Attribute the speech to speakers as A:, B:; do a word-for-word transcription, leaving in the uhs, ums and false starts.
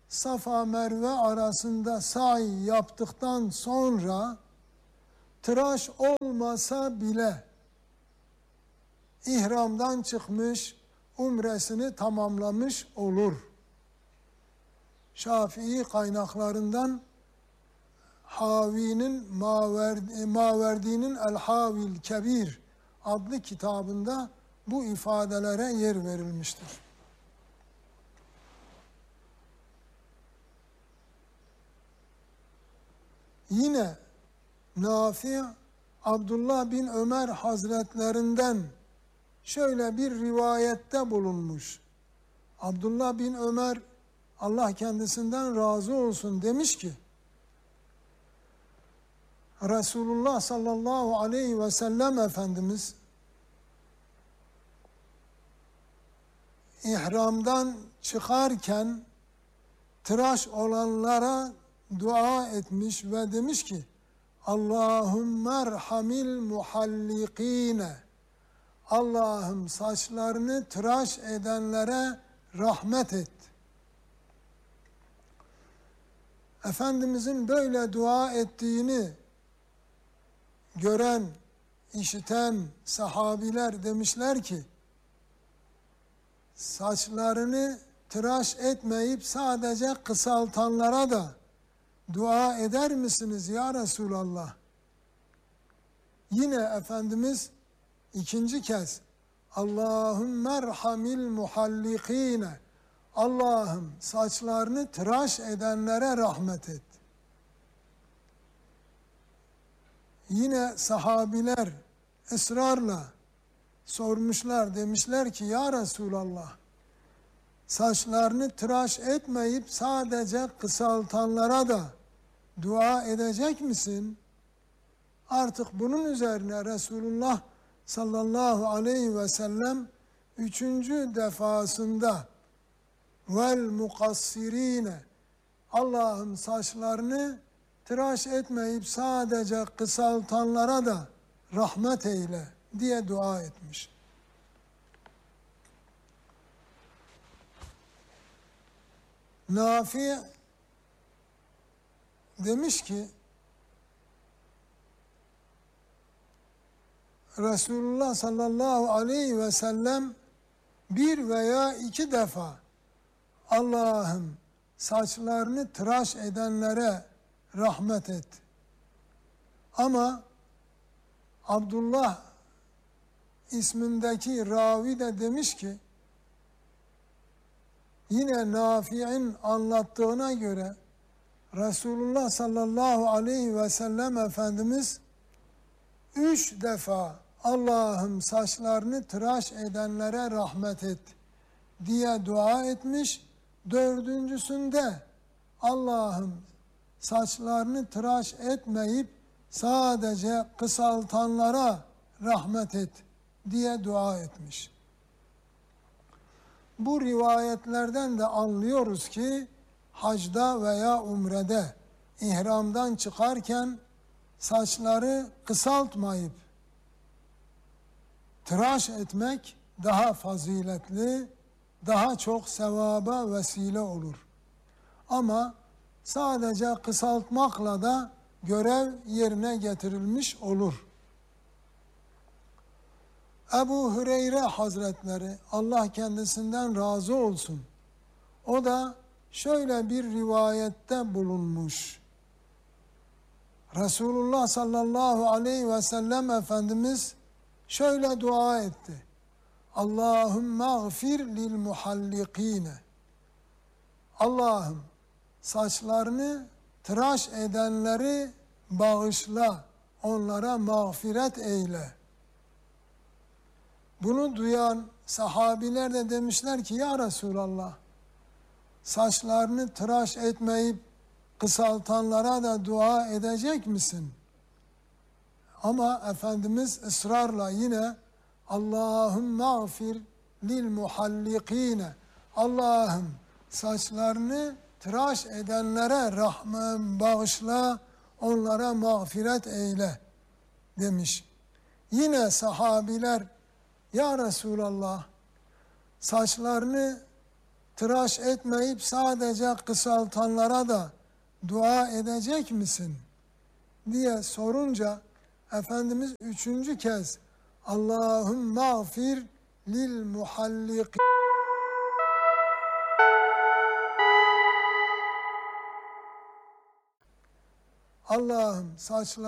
A: Safa Merve arasında sa'i yaptıktan sonra tıraş olmasa bile ihramdan çıkmış, umresini tamamlamış olur. Şafii kaynaklarından Havi'nin Maverdi, Maverdi'nin El-Havil Kebir adlı kitabında bu ifadelere yer verilmiştir. Yine Nafi Abdullah bin Ömer Hazretlerinden şöyle bir rivayette bulunmuş. Abdullah bin Ömer, Allah kendisinden razı olsun, demiş ki Resulullah sallallahu aleyhi ve sellem Efendimiz ihramdan çıkarken tıraş olanlara dua etmiş ve demiş ki Allahümme erhamil muhallikine, Allah'ım saçlarını tıraş edenlere rahmet et. Efendimizin böyle dua ettiğini gören, işiten sahabiler demişler ki saçlarını tıraş etmeyip sadece kısaltanlara da dua eder misiniz ya Resulallah? Yine Efendimiz ikinci kez Allahümme erhamil muhallikine, Allah'ım saçlarını tıraş edenlere rahmet et. Yine sahabiler ısrarla sormuşlar, demişler ki ya Resulallah saçlarını tıraş etmeyip sadece kısaltanlara da dua edecek misin? Artık bunun üzerine Resulullah sallallahu aleyhi ve sellem üçüncü defasında vel mukassirine, Allah'ım saçlarını tıraş etmeyip sadece kısaltanlara da rahmet eyle diye dua etmiş. Nafi demiş ki Resulullah sallallahu aleyhi ve sellem bir veya iki defa Allah'ım saçlarını tıraş edenlere rahmet et. Ama Abdullah ismindeki ravi de demiş ki yine Nafi'in anlattığına göre Resulullah sallallahu aleyhi ve sellem Efendimiz üç defa Allah'ım saçlarını tıraş edenlere rahmet et diye dua etmiş. Dördüncüsünde Allah'ım saçlarını tıraş etmeyip sadece kısaltanlara rahmet et diye dua etmiş. Bu rivayetlerden de anlıyoruz ki hacda veya umrede ihramdan çıkarken saçları kısaltmayıp tıraş etmek daha faziletli, daha çok sevaba vesile olur. Ama sadece kısaltmakla da görev yerine getirilmiş olur. Ebu Hüreyre Hazretleri, Allah kendisinden razı olsun, o da şöyle bir rivayette bulunmuş. Resulullah sallallahu aleyhi ve sellem Efendimiz şöyle dua etti. Allahümme gfir lil muhallikine. Allah'ım saçlarını tıraş edenleri bağışla, onlara mağfiret eyle. Bunu duyan sahabiler de demişler ki ya Resulallah saçlarını tıraş etmeyip kısaltanlara da dua edecek misin? Ama Efendimiz ısrarla yine Allahümme gfir lil muhallikine, Allah'ım saçlarını tıraş edenlere rahmet bağışla, onlara mağfiret eyle demiş. Yine sahabiler ya Resulallah saçlarını tıraş etmeyip sadece kısaltanlara da dua edecek misin diye sorunca Efendimiz üçüncü kez Allahümme gfir lil muhallik Allah'ım saçlar